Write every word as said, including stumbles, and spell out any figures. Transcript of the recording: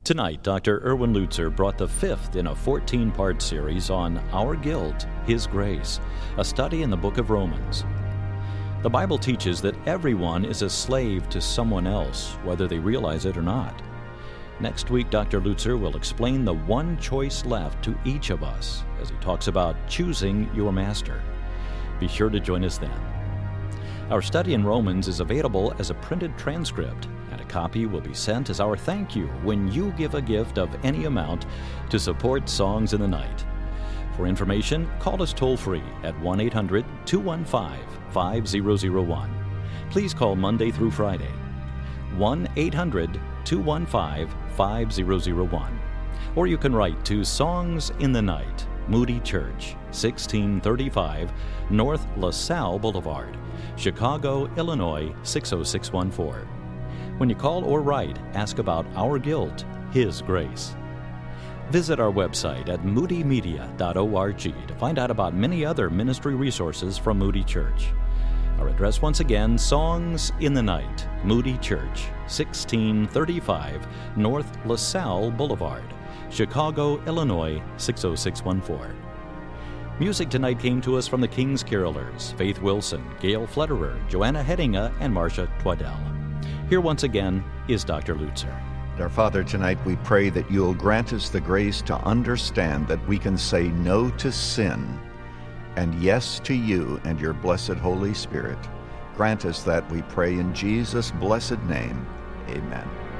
Tonight, Doctor Erwin Lutzer brought the fifth in a fourteen-part series on Our Guilt, His Grace, a study in the book of Romans. The Bible teaches that everyone is a slave to someone else, whether they realize it or not. Next week, Doctor Lutzer will explain the one choice left to each of us as he talks about choosing your master. Be sure to join us then. Our study in Romans is available as a printed transcript, and a copy will be sent as our thank you when you give a gift of any amount to support Songs in the Night. For information, call us toll-free at one eight hundred two one five five zero zero one. Please call Monday through Friday. one eight hundred two one five five zero zero one. Or you can write to Songs in the Night, Moody Church, sixteen thirty-five North LaSalle Boulevard, Chicago, Illinois six oh six one four. When you call or write, ask about Our Guilt, His Grace. Visit our website at moody media dot org to find out about many other ministry resources from Moody Church. Our address once again, Songs in the Night, Moody Church, sixteen thirty-five North LaSalle Boulevard, Chicago, Illinois six oh six one four. Music tonight came to us from the King's Carolers, Faith Wilson, Gail Flederer, Joanna Hedinga, and Marcia Twaddell. Here once again is Doctor Lutzer. Our Father, tonight we pray that you'll grant us the grace to understand that we can say no to sin and yes to you and your blessed Holy Spirit. Grant us that, we pray in Jesus' blessed name. Amen.